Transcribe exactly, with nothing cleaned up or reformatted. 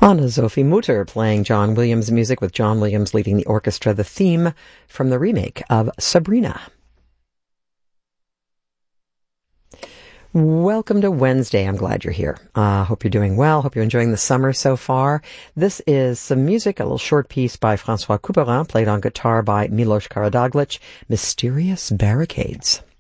Anna-Sophie Mutter playing John Williams music with John Williams leading the orchestra, the theme from the remake of Sabrina. Welcome to Wednesday. I'm glad you're here. I uh, hope you're doing well. Hope you're enjoying the summer so far. This is some music, a little short piece by François Couperin, played on guitar by Milos Karadaglic, Mysterious Barricades.